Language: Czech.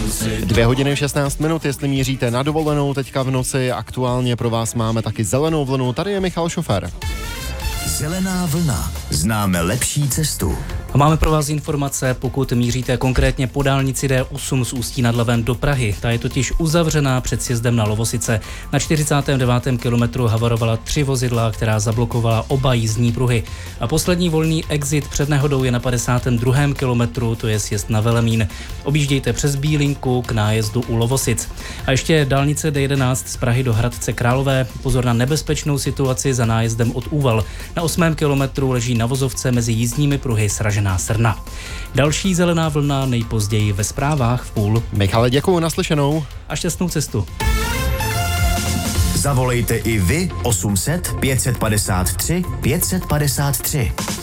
2 hodiny 16 minut, jestli míříte na dovolenou teďka v noci, aktuálně pro vás máme taky zelenou vlnu, tady je Michal Šofér. Zelená vlna. Známe lepší cestu. A máme pro vás informace, pokud míříte konkrétně po dálnici D8 z Ústí nad Labem do Prahy. Ta je totiž uzavřená před sjezdem na Lovosice. Na 49. kilometru havarovala 3 vozidla, která zablokovala oba jízdní pruhy. A poslední volný exit před nehodou je na 52. kilometru, to je sjezd na Velemín. Objíždějte přes Bílinku k nájezdu u Lovosic. A ještě dálnice D11 z Prahy do Hradce Králové. Pozor na nebezpečnou situaci za nájezdem od Úval. Na 8. kilometru leží na vozovce mezi jízdními pruhy sražená srna. Další zelená vlna nejpozději ve zprávách v 12:30. Michale, děkuju, naslyšenou. A šťastnou cestu. Zavolejte i vy 800 553 553.